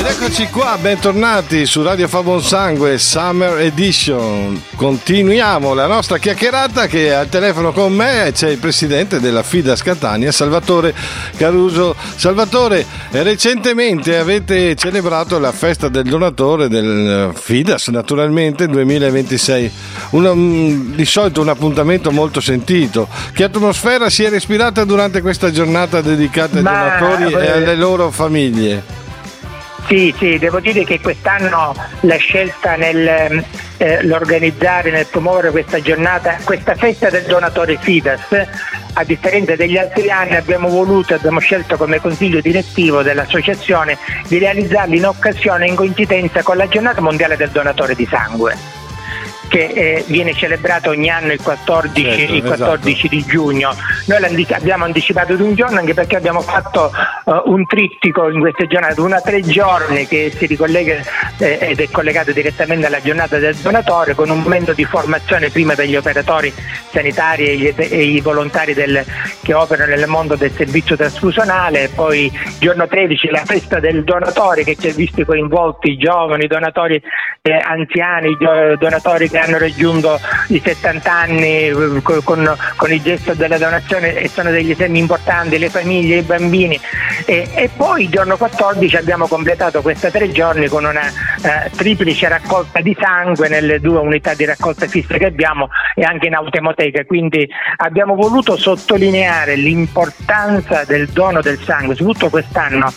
Eccoci qua, bentornati su Radio Fa Buon Sangue Summer Edition. Continuiamo la nostra chiacchierata, che al telefono con me c'è il presidente della Fidas Catania, Salvatore Caruso. Salvatore, recentemente avete celebrato la festa del donatore del Fidas, naturalmente 2026. Di solito un appuntamento molto sentito. Che atmosfera si è respirata durante questa giornata dedicata ai donatori e alle loro famiglie? Sì, devo dire che quest'anno la scelta nell'organizzare, nel promuovere questa giornata, questa festa del donatore Fidas, a differenza degli altri anni abbiamo scelto come consiglio direttivo dell'associazione di realizzarli in occasione, in coincidenza con la giornata mondiale del donatore di sangue, che viene celebrato ogni anno il 14 di giugno. Noi abbiamo anticipato di un giorno, anche perché abbiamo fatto un trittico in queste giornate, 3 giorni, che si ricollega ed è collegato direttamente alla giornata del donatore, con un momento di formazione prima degli operatori sanitari e i volontari che operano nel mondo del servizio trasfusionale. Poi giorno 13 la festa del donatore, che ci ha visto coinvolti giovani, donatori anziani, donatori che hanno raggiunto i 70 anni con il gesto della donazione, e sono degli esempi importanti, le famiglie, i bambini. E poi il giorno 14 abbiamo completato questi 3 giorni con una triplice raccolta di sangue nelle 2 unità di raccolta fissa che abbiamo, e anche in autoemoteca. Quindi abbiamo voluto sottolineare l'importanza del dono del sangue, soprattutto quest'anno.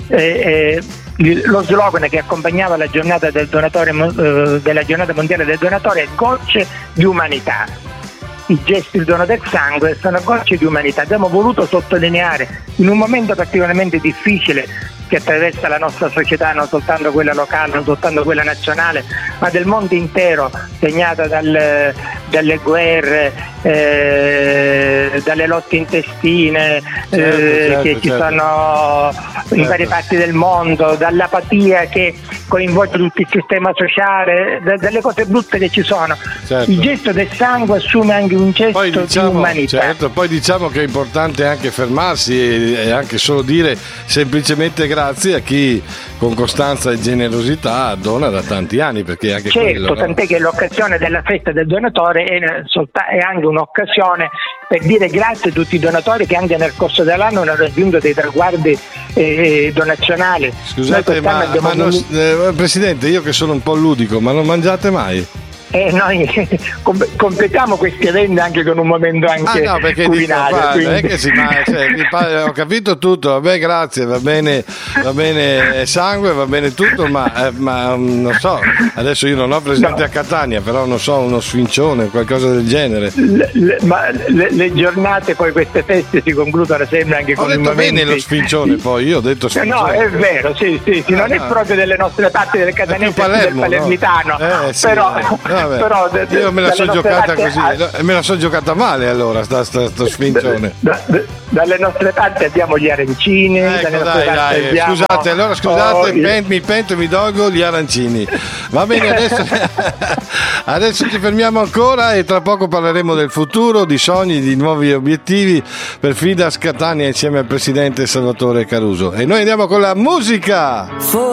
Lo slogan che accompagnava la giornata del donatore, della giornata mondiale del donatore, è gocce di umanità. I gesti del dono del sangue sono gocce di umanità. Abbiamo voluto sottolineare, in un momento particolarmente difficile che attraversa la nostra società, non soltanto quella locale, non soltanto quella nazionale, ma del mondo intero, segnata dalle guerre, dalle lotte intestine, che ci sono in varie parti del mondo, dall'apatia che coinvolge tutto il sistema sociale, dalle cose brutte che ci sono. Certo. Il gesto del sangue assume anche un gesto di umanità. Certo, poi diciamo che è importante anche fermarsi e anche solo dire semplicemente grazie a chi con costanza e generosità dona da tanti anni, perché anche quello, tant'è che l'occasione della festa del donatore è anche un'occasione per dire grazie a tutti i donatori che anche nel corso dell'anno hanno raggiunto dei traguardi donazionali. Scusate, Presidente, io che sono un po' ludico, ma non mangiate mai? Noi completiamo questi eventi anche con un momento anche culinario. Ho capito tutto, vabbè, grazie, va bene sangue, va bene tutto, ma non so, adesso io non ho presente a Catania, però non so, uno sfincione, qualcosa del genere. Le giornate, poi queste feste si concludono sempre anche con il momento. Ho detto bene lo sfincione, poi io ho detto sfincione. No, è vero, sì, non è proprio delle nostre parti del catanese, del palermitano, però io me la sono giocata così, me la sono giocata male allora sto sfincione. Dalle nostre parti abbiamo gli arancini, scusate, mi pento e mi dolgo gli arancini. Va bene, adesso ci fermiamo ancora e tra poco parleremo del futuro, di sogni, di nuovi obiettivi per Fidas Catania insieme al presidente Salvatore Caruso, e noi andiamo con la musica.